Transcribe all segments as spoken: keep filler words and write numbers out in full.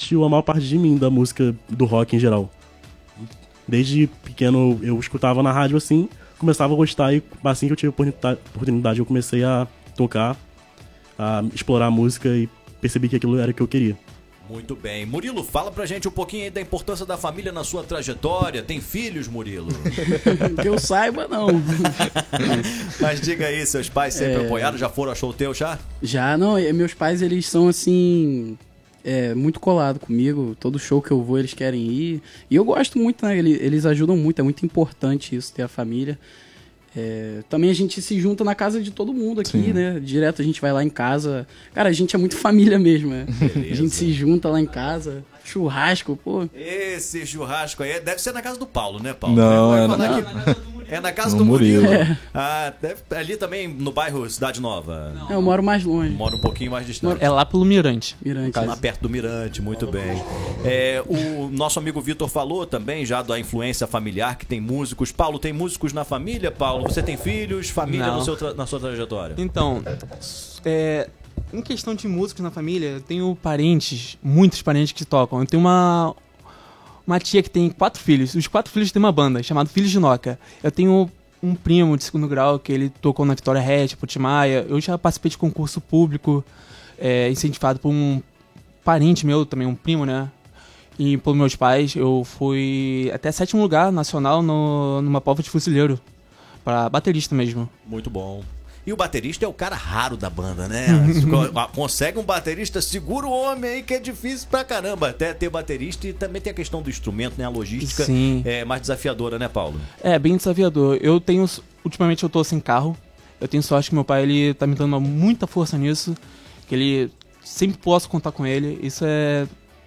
parte, a maior parte de mim, da música, do rock em geral. Desde pequeno eu escutava na rádio assim, começava a gostar e assim que eu tive a oportunidade eu comecei a tocar, a explorar a música e percebi que aquilo era o que eu queria. Muito bem. Murilo, fala pra gente um pouquinho aí da importância da família na sua trajetória. Tem filhos, Murilo? Que eu saiba, não. Mas diga aí, seus pais sempre é... apoiaram? Já foram a show teu, já? Já, não. Meus pais, eles são assim... É, muito colado comigo, todo show que eu vou eles querem ir, e eu gosto muito, né, eles, eles ajudam muito, é muito importante isso, ter a família. É, também a gente se junta na casa de todo mundo aqui, Sim. né, direto a gente vai lá em casa, cara, a gente é muito família mesmo, né? A gente se junta lá em casa, churrasco, pô. Esse churrasco aí deve ser na casa do Paulo, né, Paulo? Não, é, é, na... que... é na casa no do Murilo. Murilo. É. Ah, deve... ali também no bairro Cidade Nova. Não, eu moro mais longe. Moro um pouquinho mais distante. É lá pelo Mirante. Mirante. Lá perto do Mirante, muito bem. É, o nosso amigo Vitor falou também já da influência familiar, que tem músicos. Paulo, tem músicos na família, Paulo? Você tem filhos, família no seu tra... na sua trajetória? Então, é... em questão de músicos na família, eu tenho parentes, muitos parentes que tocam. Eu tenho uma, uma tia que tem quatro filhos. Os quatro filhos têm uma banda chamada Filhos de Noca. Eu tenho um primo de segundo grau que ele tocou na Vitória Red, Putimaya. Eu já participei de concurso público, é, incentivado por um parente meu também, um primo, né? E pelos meus pais, eu fui até sétimo lugar nacional no, numa prova de fuzileiro, para baterista mesmo. Muito bom. E o baterista é o cara raro da banda, né? Consegue um baterista, segura o homem aí, que é difícil pra caramba até ter baterista. E também tem a questão do instrumento, né? A logística Sim. é mais desafiadora, né, Paulo? É, bem desafiador. Eu tenho, ultimamente eu tô sem carro. Eu tenho sorte que meu pai, ele tá me dando muita força nisso. Que ele, sempre posso contar com ele. Isso é...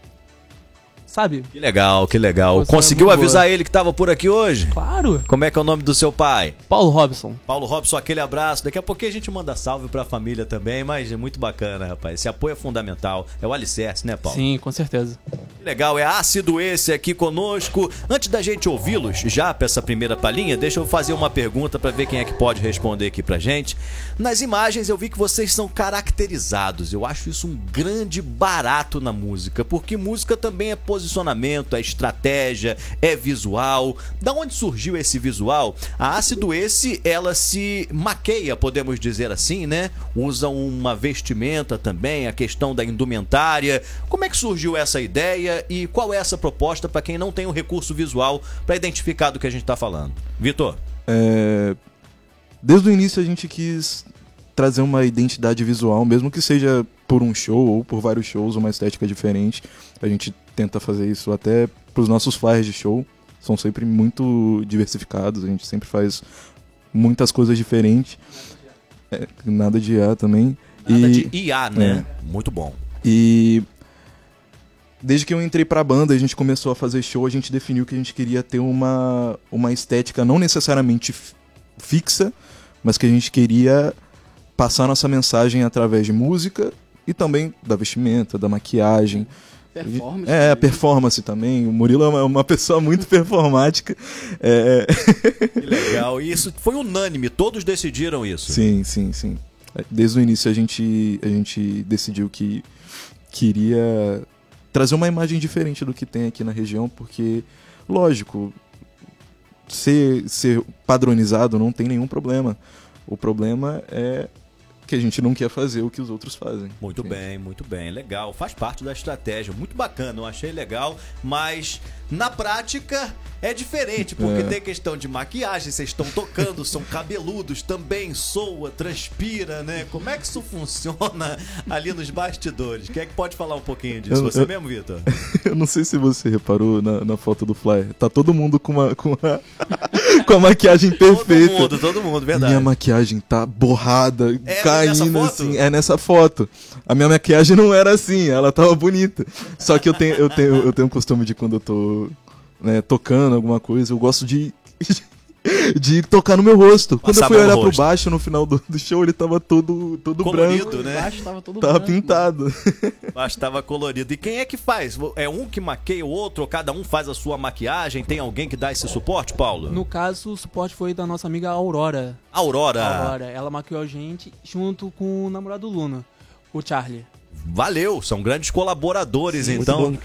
sabe? Que legal, que legal. Você Conseguiu é muito avisar boa. ele que tava por aqui hoje? Claro. Como é que é o nome do seu pai? Paulo Robson. Paulo Robson, aquele abraço. Daqui a pouquinho a gente manda salve pra família também, mas é muito bacana, rapaz. Esse apoio é fundamental. É o alicerce, né, Paulo? Sim, com certeza. Que legal, é Ácido esse aqui conosco. Antes da gente ouvi-los, já pra essa primeira palhinha, deixa eu fazer uma pergunta pra ver quem é que pode responder aqui pra gente. Nas imagens eu vi que vocês são caracterizados. Eu acho isso um grande barato na música, porque música também é posicionamento, é estratégia, é visual. Da onde surgiu esse visual? A Ácido esse, ela se maqueia, podemos dizer assim, né? Usa uma vestimenta também, a questão da indumentária. Como é que surgiu essa ideia e qual é essa proposta para quem não tem um recurso visual para identificar do que a gente está falando? Vitor? É... Desde o início a gente quis trazer uma identidade visual, mesmo que seja por um show ou por vários shows, uma estética diferente. A gente tenta fazer isso até para os nossos flyers de show. São sempre muito diversificados, a gente sempre faz muitas coisas diferentes. É, nada de I A também. Nada e, de I A, né? É. Muito bom. E desde que eu entrei pra banda, a gente começou a fazer show, a gente definiu que a gente queria ter uma, uma estética não necessariamente f- fixa, mas que a gente queria passar nossa mensagem através de música e também da vestimenta, da maquiagem. Performance. É, a performance também. O Murilo é uma, uma pessoa muito performática. É... Que legal. E isso foi unânime, todos decidiram isso. Sim, sim, sim. Desde o início a gente, a gente decidiu que queria trazer uma imagem diferente do que tem aqui na região, porque, lógico, ser, ser padronizado não tem nenhum problema. O problema é que a gente não quer fazer o que os outros fazem. Muito Sim. bem, muito bem, legal. Faz parte da estratégia, muito bacana, eu achei legal, mas na prática é diferente, porque É. tem questão de maquiagem, vocês estão tocando, são cabeludos também, soa, transpira, né? Como é que isso funciona ali nos bastidores? Quem é que pode falar um pouquinho disso? Eu- Você eu- mesmo, Vitor? Eu não sei se você reparou na, na foto do flyer. Tá todo mundo com uma, com a, com a maquiagem perfeita. Todo mundo, todo mundo, verdade. Minha maquiagem tá borrada, É, caindo nessa foto? assim. É nessa foto. A minha maquiagem não era assim, ela tava bonita. Só que eu tenho, eu tenho, eu tenho um costume de quando eu tô, né, tocando alguma coisa, eu gosto de de tocar no meu rosto. Quando Passar eu fui a mão no olhar pro rosto. baixo no final do, do show, ele tava todo, todo Colorido, branco. né? Embaixo tava todo Tava branco. pintado. Mas estava colorido. E quem é que faz? É um que maqueia o outro, ou cada um faz a sua maquiagem? Tem alguém que dá esse suporte, Paulo? No caso, o suporte foi da nossa amiga Aurora. Aurora. Aurora. Ela maquiou a gente junto com o namorado do Luna, o Charlie. Valeu, são grandes colaboradores, Sim, então. muito bom.